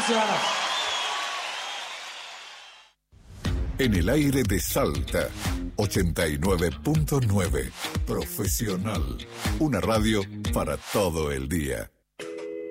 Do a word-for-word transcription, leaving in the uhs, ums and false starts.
Gracias. En el aire de Salta, ochenta y nueve punto nueve. Profesional. Una radio para todo el día.